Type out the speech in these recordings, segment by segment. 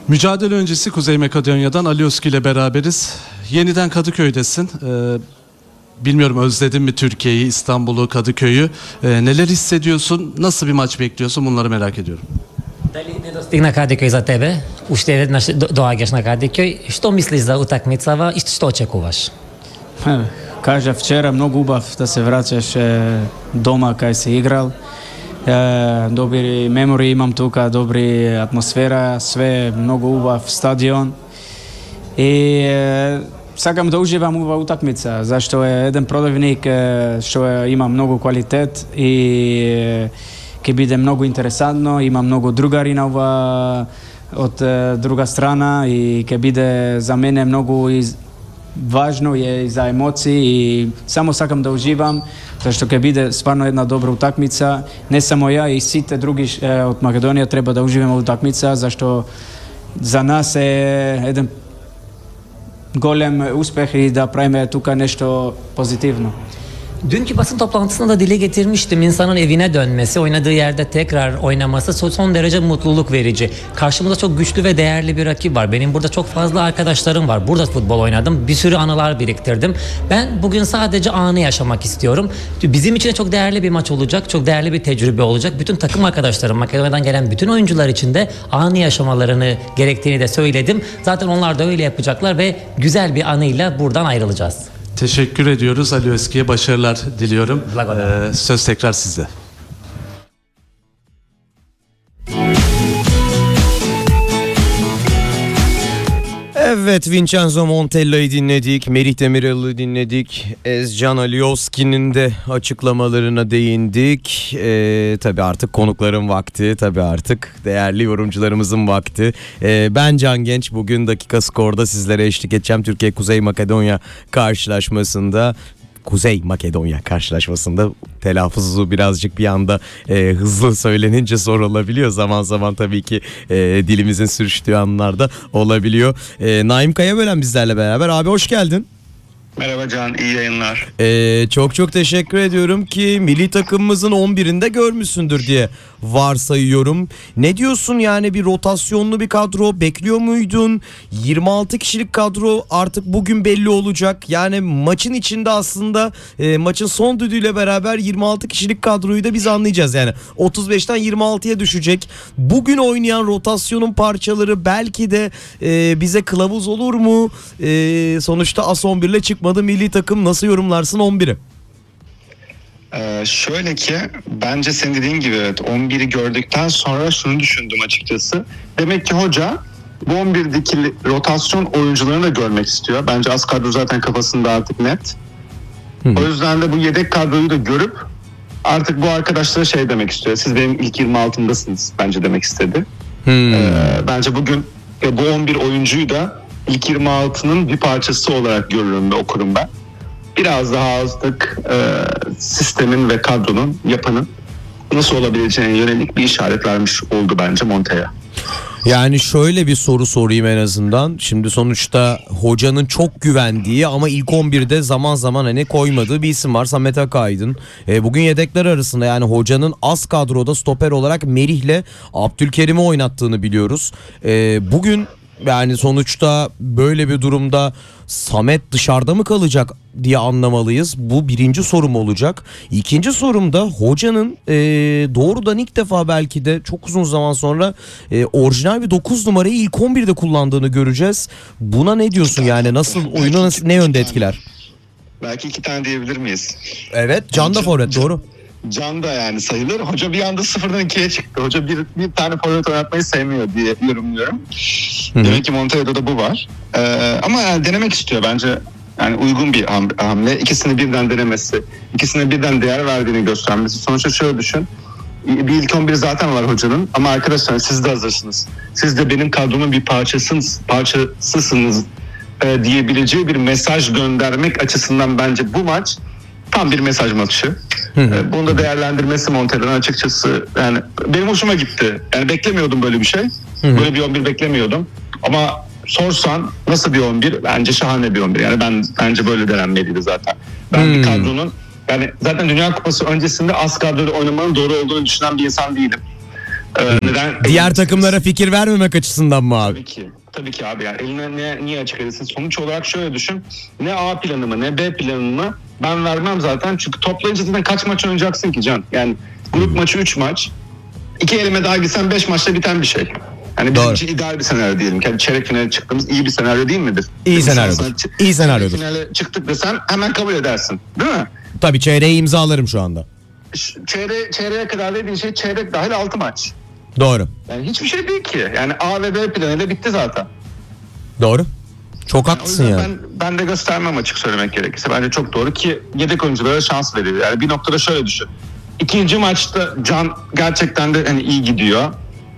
Mücadele öncesi Kuzey Makedonya'dan Alioski ile beraberiz. Yeniden Kadıköy'desin. Bilmiyorum, özledin mi Türkiye'yi, İstanbul'u, Kadıköy'ü? Neler hissediyorsun? Nasıl bir maç bekliyorsun? Bunları merak ediyorum. Дали не достигна Кадикој за тебе? Уште веднаш доаѓаш на Кадикој. Што мислиш за утакмицава и што очекуваш? Кажа вчера, много убав да се враќаш дома кај се играл. Добри мемори имам тука, добри атмосфера, све много убав стадион. И сакам да уживам ова утакмица, зашто е еден противник што има многу квалитет и ќе биде многу интересантно, има многу другари на ова од друга страна и ќе биде за мене многу важно е и за емоции и само сакам да уживам, зашто ќе биде стварно една добра утакмица. Не само ја, и сите други од Македонија треба да уживаме утакмица, зашто за нас е еден голем успех и да правиме тука нешто позитивно. Dünkü basın toplantısında da dile getirmiştim. İnsanın evine dönmesi, oynadığı yerde tekrar oynaması son derece mutluluk verici. Karşımızda çok güçlü ve değerli bir rakip var. Benim burada çok fazla arkadaşlarım var. Burada futbol oynadım. Bir sürü anılar biriktirdim. Ben bugün sadece anı yaşamak istiyorum. Bizim için de çok değerli bir maç olacak. Çok değerli bir tecrübe olacak. Bütün takım arkadaşlarım, Makedonya'dan gelen bütün oyuncular için de anı yaşamalarını gerektiğini de söyledim. Zaten onlar da öyle yapacaklar ve güzel bir anıyla buradan ayrılacağız. Teşekkür ediyoruz Alioski'ye. Başarılar diliyorum. Söz tekrar sizde. Evet, Vincenzo Montella'yı dinledik, Merih Demirel'i dinledik, Ezcan Alioski'nin de açıklamalarına değindik. Tabii artık konukların vakti, tabii artık değerli yorumcularımızın vakti. Ben Can Genç, bugün Dakika Skor'da sizlere eşlik edeceğim. Türkiye-Kuzey Makedonya karşılaşmasında. Kuzey Makedonya karşılaşmasında telaffuzu birazcık bir anda hızlı söylenince zor olabiliyor. Zaman zaman tabii ki dilimizin sürüştüğü anlarda olabiliyor. Naim Kayabölen bizlerle beraber. Abi hoş geldin. Merhaba Can, iyi yayınlar. Çok teşekkür ediyorum ki milli takımımızın 11'inde görmüşsündür diye varsayıyorum. Ne diyorsun, yani bir rotasyonlu bir kadro bekliyor muydun? 26 kişilik kadro artık bugün belli olacak. Yani maçın içinde aslında maçın son düdüğüyle beraber 26 kişilik kadroyu da biz anlayacağız. Yani 35'ten 26'ya düşecek. Bugün oynayan rotasyonun parçaları belki de bize kılavuz olur mu? Sonuçta AS 11 ile çıkmadı milli takım. Nasıl yorumlarsın 11'i? Şöyle ki, bence senin dediğin gibi evet, 11'i gördükten sonra şunu düşündüm açıkçası. Demek ki hoca bu 11'deki rotasyon oyuncularını da görmek istiyor. Bence az kadro zaten kafasında artık net. O yüzden de bu yedek kadroyu da görüp artık bu arkadaşlara şey demek istiyor. Siz benim ilk 26'mdasınız bence demek istedi. Bence bugün bu 11 oyuncuyu da ilk 26'nın bir parçası olarak görürüm ve okurum ben. Biraz daha azlık sistemin ve kadronun, yapının nasıl olabileceğine yönelik bir işaret vermiş oldu bence Montella. Yani şöyle bir soru sorayım en azından. Şimdi sonuçta hocanın çok güvendiği ama ilk 11'de zaman zaman hani koymadığı bir isim var, Samet Akaydın. Bugün yedekler arasında, yani hocanın az kadroda stoper olarak Merih'le Abdülkerim'i oynattığını biliyoruz. Bugün yani sonuçta böyle bir durumda Samet dışarıda mı kalacak diye anlamalıyız. Bu birinci sorum olacak. İkinci sorum da hocanın doğrudan ilk defa belki de çok uzun zaman sonra orijinal bir 9 numarayı ilk 11'de kullandığını göreceğiz. Buna ne diyorsun, yani nasıl oyunu ne yönde etkiler? Belki 2 tane diyebilir miyiz? Evet, Can da forvet, doğru. Can da yani sayılır. Hoca bir anda 0'dan 2'ye çıktı. Hoca bir tane forvet oynatmayı sevmiyor diye yorumluyorum. Demek ki Montella'da da bu var. Ama yani denemek istiyor bence. Yani uygun bir hamle. İkisini birden denemesi, ikisine birden değer verdiğini göstermesi. Sonuçta şöyle düşün. Bir ilk 11 zaten var hocanın. Ama arkadaşlar siz de hazırsınız. Siz de benim kadromun bir parçasısınız diyebileceği bir mesaj göndermek açısından bence bu maç tam bir mesaj maçı. Bunu da değerlendirmesi Montella'nın açıkçası yani benim hoşuma gitti. Yani beklemiyordum böyle bir şey. Böyle bir 11 beklemiyordum. Ama sorsan nasıl bir 11? Bence şahane bir 11. Yani bence böyle denenmeliydi zaten. Ben bir kadronun, yani zaten Dünya Kupası öncesinde az kadroyla oynamanın doğru olduğunu düşünen bir insan değilim. Neden? Diğer takımlara fikir vermemek açısından mı abi? Tabii ki. Tabii ki abi, yani eline niye açık edilsin? Sonuç olarak şöyle düşün. Ne A planımı ne B planımı ben vermem zaten. Çünkü toplayınca zaten kaç maç oynayacaksın ki Can? Yani grup maçı 3 maç. 2 elime daha gitsen 5 maçta biten bir şey. Yani bizim Doğru. için ideal bir senaryo diyelim. Yani çeyrek finale çıktığımız iyi bir senaryo değil midir? İyi senaryodur. İyi senaryodur. Çeyrek finale çıktık desen hemen kabul edersin. Değil mi? Tabii çeyreği imzalarım şu anda. Çeyreğe kadar dediğin şey çeyrek dahil 6 maç. Doğru. Yani hiçbir şey değil ki. Yani A ve B planıyla bitti zaten. Doğru. Çok O haklısın yüzden ya. ben de göstermem açık söylemek gerekirse. Bence çok doğru ki yedek oyunculara şans veriyor. Yani bir noktada şöyle düşün. İkinci maçta Can gerçekten de hani iyi gidiyor.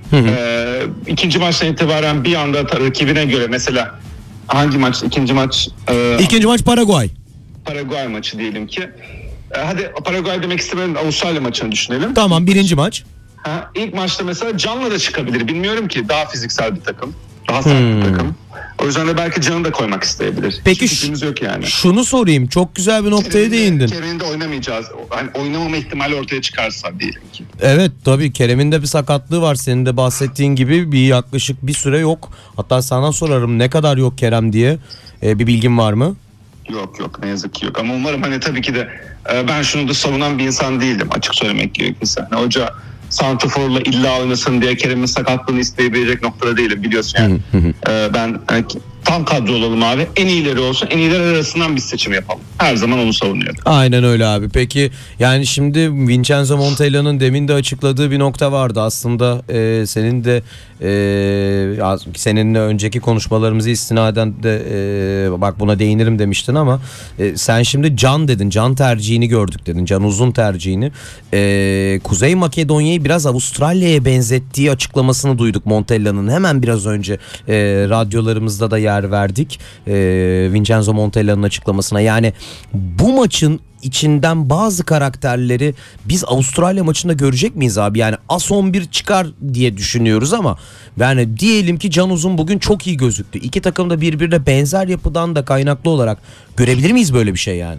İkinci maçtan itibaren bir anda rakibine göre mesela hangi maç? İkinci maç İkinci maç Paraguay. Paraguay maçı diyelim ki. Hadi Paraguay demek istemedim. Avustralya maçını düşünelim. Tamam, birinci maç. İlk maçta mesela Can'la da çıkabilir. Bilmiyorum ki, daha fiziksel bir takım. Daha sert bir takım. O yüzden de belki Can'ı da koymak isteyebilir. Peki Hiçbir fikrimiz yok yani. şunu sorayım. Çok güzel bir noktaya değindin. Kerem'de oynamayacağız. Hani oynamama ihtimali ortaya çıkarsa diyelim ki. Evet, tabii Kerem'in de bir sakatlığı var. Senin de bahsettiğin gibi bir yaklaşık bir süre yok. Hatta sana sorarım, ne kadar yok Kerem diye. Bir bilgin var mı? Yok ne yazık ki yok. Ama umarım hani tabii ki de ben şunu da savunan bir insan değildim açık söylemek gerekirse. Hani hoca santraforla illa oynasın diye Kerem'in sakatlığını isteyebilecek noktada değilim, biliyorsun yani. Ben hani, tam kadro olalım abi. En iyileri olsun. En iyiler arasından bir seçim yapalım. Her zaman onu savunuyorum. Aynen öyle abi. Peki yani şimdi Vincenzo Montella'nın demin de açıkladığı bir nokta vardı. Aslında senin de seninle önceki konuşmalarımızı istinaden de bak buna değinirim demiştin ama sen şimdi Can dedin. Can tercihini gördük dedin. Can Uzun tercihini. Kuzey Makedonya'yı biraz Avustralya'ya benzettiği açıklamasını duyduk Montella'nın. Hemen biraz önce radyolarımızda da yer verdik. Vincenzo Montella'nın açıklamasına. Yani bu maçın içinden bazı karakterleri biz Avustralya maçında görecek miyiz abi? Yani as 11 çıkar diye düşünüyoruz ama yani diyelim ki Can Uzun bugün çok iyi gözüktü. İki takım da birbirine benzer yapıdan da kaynaklı olarak görebilir miyiz böyle bir şey yani?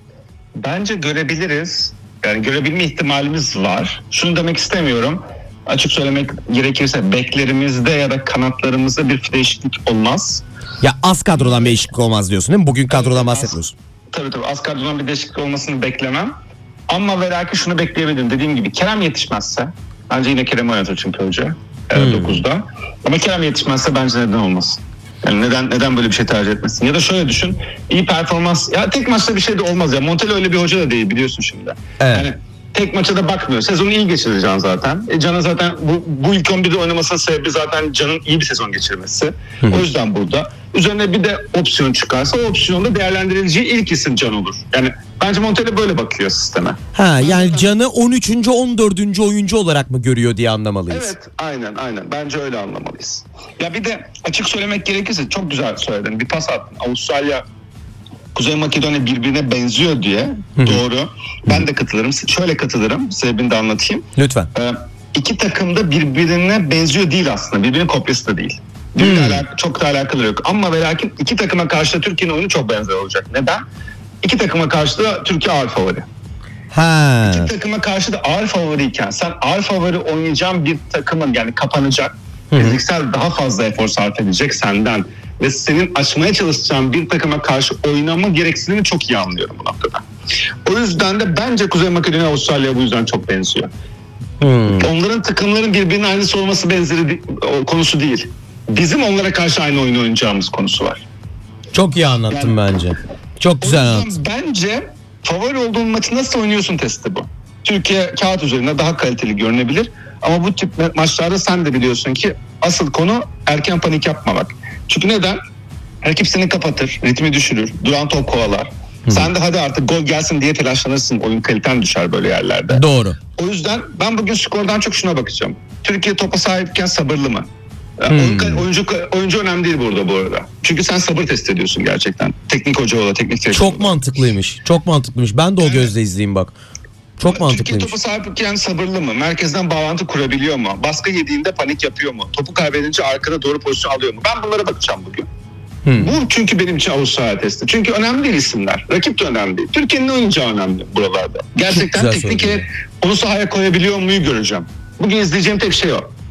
Bence görebiliriz. Yani görebilme ihtimalimiz var. Şunu demek istemiyorum. Açık söylemek gerekirse beklerimizde ya da kanatlarımızda bir değişiklik olmaz. Ya az kadrodan bir değişiklik olmaz diyorsun değil mi? Bugün kadrodan bahsetmiyorsun. Tabii az kadrodan bir değişiklik olmasını beklemem. Ama ve lakin şunu bekleyebilirim. Dediğim gibi Kerem yetişmezse, bence yine Kerem oynatır çünkü hoca 9'da. Ama Kerem yetişmezse bence neden olmasın? Yani neden böyle bir şey tercih etmesin? Ya da şöyle düşün, iyi performans, ya tek maçta bir şey de olmaz ya. Montella öyle bir hoca da değil, biliyorsun şimdi. Evet. Yani tek maça da bakmıyor. Sezonu iyi geçirir Can zaten. Can'a zaten bu ilk 11'de oynamasının sebebi zaten Can'ın iyi bir sezon geçirmesi. O yüzden burada. Üzerine bir de opsiyon çıkarsa o opsiyonda değerlendirileceği ilk isim Can olur. Yani bence Montella böyle bakıyor sisteme. Yani Can'ı 13. 14. oyuncu olarak mı görüyor diye anlamalıyız. Evet, aynen. Bence öyle anlamalıyız. Ya bir de açık söylemek gerekirse çok güzel söyledin. Bir pas attın. Avustralya, Kuzey Makedonya birbirine benziyor diye. Doğru. Ben de katılırım. Şöyle katılırım. Sebebini de anlatayım. Lütfen. İki takım da birbirine benziyor değil aslında. Birbirinin kopyası da değil. Birbirine çok da alakalı yok. Ama ve lakin iki takıma karşı da Türkiye'nin oyunu çok benzer olacak. Neden? İki takıma karşı da Türkiye ağır favori. İki takıma karşı da ağır favoriyken sen ağır favori oynayacağın bir takımın, yani kapanacak, fiziksel daha fazla efor sarf edecek senden ve senin açmaya çalışacağın bir takıma karşı oynama gereksinimini çok iyi anlıyorum bu noktada. O yüzden de bence Kuzey Makedonya Avustralya bu yüzden çok benziyor. Onların takımların birbirinin aynısı olması konusu değil. Bizim onlara karşı aynı oyunu oynayacağımız konusu var. Çok iyi anlattın bence. Çok güzel anlattın. Bence favori olduğun maçı nasıl oynuyorsun testi bu. Türkiye kağıt üzerinde daha kaliteli görünebilir. Ama bu tip maçlarda sen de biliyorsun ki asıl konu erken panik yapmamak. Çünkü neden? Rakip seni kapatır, ritmi düşürür, duran top kovalar. Sen de hadi artık gol gelsin diye telaşlanırsın. Oyun kaliten düşer böyle yerlerde. Doğru. O yüzden ben bugün skordan çok şuna bakacağım. Türkiye topa sahipken sabırlı mı? Oyuncu önemli değil burada bu arada. Çünkü sen sabır test ediyorsun gerçekten. Teknik hoca ola, teknik direktör. Çok mantıklıymış. Çok mantıklıymış. Ben de o gözle izleyeyim bak. Çok mantıklıymış. Türkiye topa sahipken sabırlı mı? Merkezden bağlantı kurabiliyor mu? Baskı yediğinde panik yapıyor mu? Topu kaybedince arkada doğru pozisyon alıyor mu? Ben bunlara bakacağım bugün. Bu çünkü benim için Avustralya testi. Çünkü önemli değil isimler. Rakip de önemli değil. Türkiye'nin oynayacağı önemli buralarda. Gerçekten teknik onu sahaya koyabiliyor muyu göreceğim. Bugün izleyeceğim tek şey o.